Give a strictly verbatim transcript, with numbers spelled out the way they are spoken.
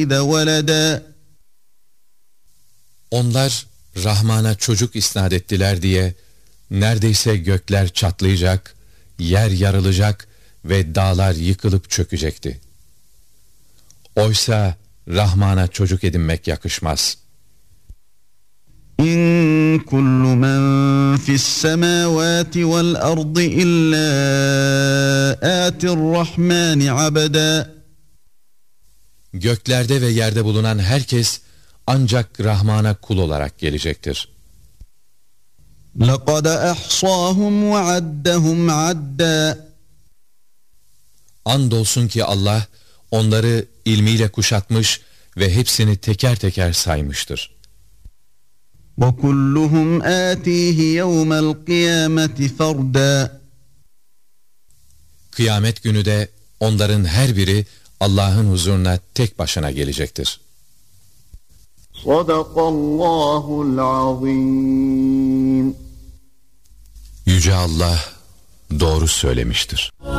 وَلَدًا. Onlar Rahman'a çocuk isnat ettiler diye neredeyse gökler çatlayacak, yer yarılacak ve dağlar yıkılıp çökecekti. Oysa Rahman'a çocuk edinmek yakışmaz. İn kullu men fis semavati vel ardı illa atir-Rahmani abeda. Göklerde ve yerde bulunan herkes ancak Rahman'a kul olarak gelecektir. لَقَدْ أَحْصَاهُمْ وَعَدَّهُمْ عَدًّا. Andolsun ki Allah onları ilmiyle kuşatmış ve hepsini teker teker saymıştır. وَكُلُّهُمْ آتِيهِ يَوْمَ الْقِيَامَةِ فَرْدًا. Kıyamet günü de onların her biri Allah'ın huzuruna tek başına gelecektir. Sadakallahul azim. Yüce Allah doğru söylemiştir.